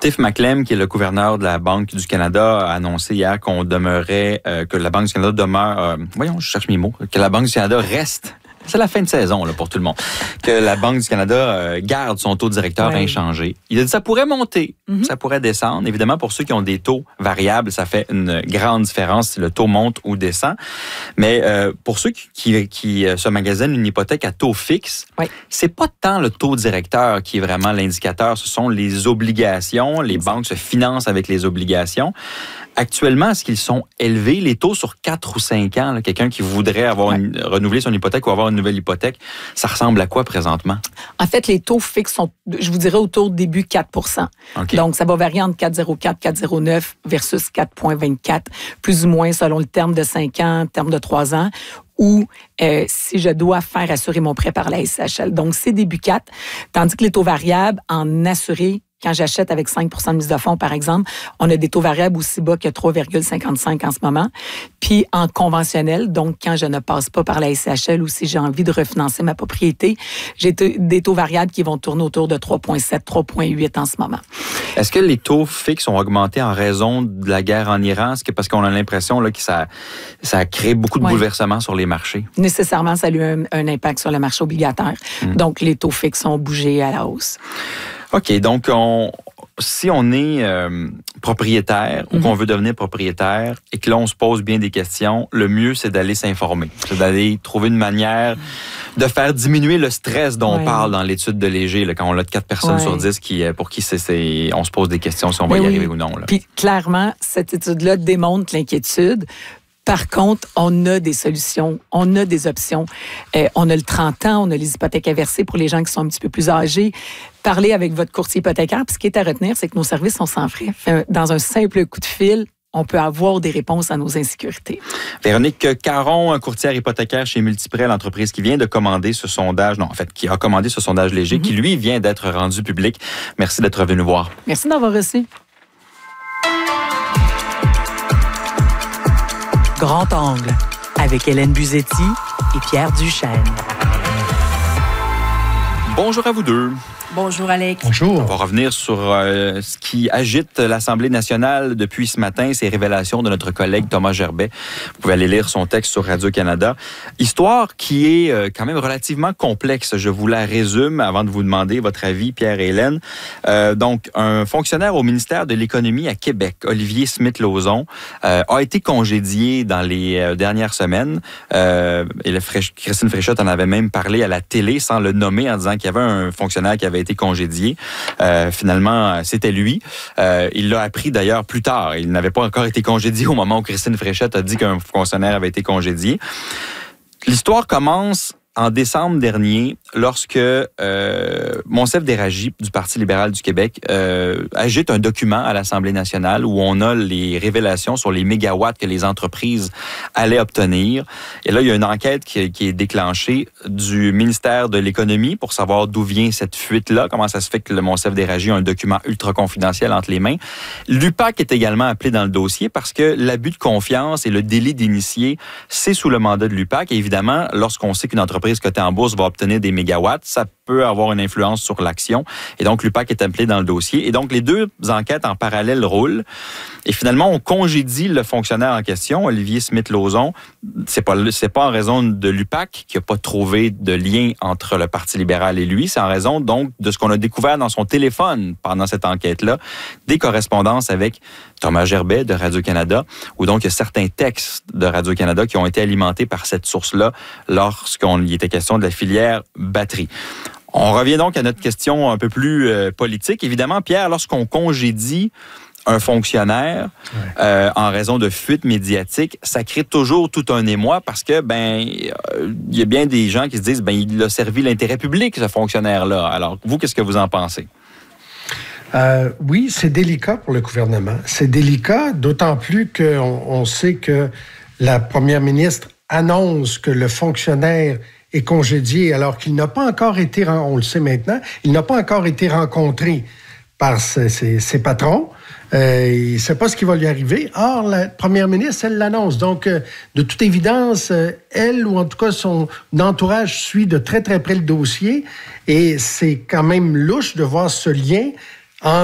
Tiff Macklem, qui est le gouverneur de la Banque du Canada, a annoncé hier qu'on demeurait, que la Banque du Canada demeure, je cherche mes mots, que la Banque du Canada reste. C'est la fin de saison là, pour tout le monde. Que la Banque du Canada garde son taux directeur inchangé. Il a dit que ça pourrait monter, ça pourrait descendre. Évidemment, pour ceux qui ont des taux variables, ça fait une grande différence si le taux monte ou descend. Mais pour ceux qui se magasinent une hypothèque à taux fixe, c'est pas tant le taux directeur qui est vraiment l'indicateur. Ce sont les obligations. Les banques se financent avec les obligations. Actuellement, est-ce qu'ils sont élevés? Les taux sur 4 ou 5 ans, là, quelqu'un qui voudrait renouveler son hypothèque ou avoir une nouvelle hypothèque, ça ressemble à quoi présentement? En fait, les taux fixes sont, je vous dirais, autour début 4 %. Donc, ça va varier entre 4,04, 4,09 versus 4,24, plus ou moins selon le terme de 5 ans, le terme de 3 ans. Ou si je dois faire assurer mon prêt par la SCHL. Donc, c'est début 4, tandis que les taux variables en assuré, quand j'achète avec 5 % de mise de fonds, par exemple, on a des taux variables aussi bas que 3,55 en ce moment. Puis en conventionnel, donc quand je ne passe pas par la SCHL ou si j'ai envie de refinancer ma propriété, j'ai des taux variables qui vont tourner autour de 3,7, 3,8 en ce moment. Est-ce que les taux fixes ont augmenté en raison de la guerre en Iran? Est-ce que parce qu'on a l'impression là, que ça a créé beaucoup de bouleversements sur les marchés? Nécessairement, ça a eu un impact sur le marché obligataire. Donc, les taux fixes ont bougé à la hausse. OK, donc si on est propriétaire ou qu'on veut devenir propriétaire et que là, on se pose bien des questions, le mieux, c'est d'aller s'informer. C'est d'aller trouver une manière de faire diminuer le stress dont on parle dans l'étude de Léger, là, quand on a 4 personnes sur 10 pour qui on se pose des questions si on va y arriver ou non. Là. Puis clairement, cette étude-là démontre l'inquiétude. Par contre, on a des solutions, on a des options. On a le 30 ans, on a les hypothèques inversées pour les gens qui sont un petit peu plus âgés. Parlez avec votre courtier hypothécaire. Puis ce qui est à retenir, c'est que nos services sont sans frais. Dans un simple coup de fil, on peut avoir des réponses à nos insécurités. Véronique Caron, courtière hypothécaire chez Multiprêt, l'entreprise qui vient de commander ce sondage, qui a commandé ce sondage léger, qui lui vient d'être rendu public. Merci d'être venu voir. Merci d'avoir reçu. Grand angle, avec Hélène Buzetti et Pierre Duchesne. Bonjour à vous deux. Bonjour, Alex. Bonjour. On va revenir sur ce qui agite l'Assemblée nationale depuis ce matin, ces révélations de notre collègue Thomas Gerbet. Vous pouvez aller lire son texte sur Radio-Canada. Histoire qui est quand même relativement complexe. Je vous la résume avant de vous demander votre avis, Pierre et Hélène. Donc, un fonctionnaire au ministère de l'Économie à Québec, Olivier Smith-Lauzon, a été congédié dans les dernières semaines. Et Christine Fréchette en avait même parlé à la télé sans le nommer en disant qu'il y avait un fonctionnaire qui avait été congédié. Finalement, c'était lui. Il l'a appris d'ailleurs plus tard. Il n'avait pas encore été congédié au moment où Christine Fréchette a dit qu'un fonctionnaire avait été congédié. L'histoire commence en décembre dernier, lorsque Monsef Déragi du Parti libéral du Québec agite un document à l'Assemblée nationale où on a les révélations sur les mégawatts que les entreprises allaient obtenir. Et là, il y a une enquête qui est déclenchée du ministère de l'Économie pour savoir d'où vient cette fuite-là, comment ça se fait que le Monsef Déragi a un document ultra confidentiel entre les mains. L'UPAC est également appelé dans le dossier parce que l'abus de confiance et le délit d'initié, c'est sous le mandat de l'UPAC. Et évidemment, lorsqu'on sait qu'une entreprise cotée en bourse va obtenir des mégawatts, ça peut avoir une influence sur l'action. Et donc, l'UPAC est appelé dans le dossier. Et donc, les deux enquêtes en parallèle roulent. Et finalement, on congédie le fonctionnaire en question, Olivier Smith-Lauzon. C'est pas en raison de l'UPAC qui n'a pas trouvé de lien entre le Parti libéral et lui. C'est en raison, donc, de ce qu'on a découvert dans son téléphone pendant cette enquête-là, des correspondances avec Thomas Gerbet de Radio-Canada, où donc il y a certains textes de Radio-Canada qui ont été alimentés par cette source-là lorsqu'il était question de la filière batterie. On revient donc à notre question un peu plus politique. Évidemment, Pierre, lorsqu'on congédie un fonctionnaire en raison de fuite médiatique, ça crée toujours tout un émoi parce que il y a bien des gens qui se disent il a servi l'intérêt public, ce fonctionnaire-là. Alors, vous, qu'est-ce que vous en pensez? Oui, c'est délicat pour le gouvernement. C'est délicat, d'autant plus qu'on sait que la première ministre annonce que le fonctionnaire est congédié alors qu'il n'a pas encore été, on le sait maintenant, il n'a pas encore été rencontré par ses patrons. Il ne sait pas ce qui va lui arriver. Or, la première ministre, elle l'annonce. Donc, de toute évidence, elle, ou en tout cas son entourage, suit de très, très près le dossier. Et c'est quand même louche de voir ce lien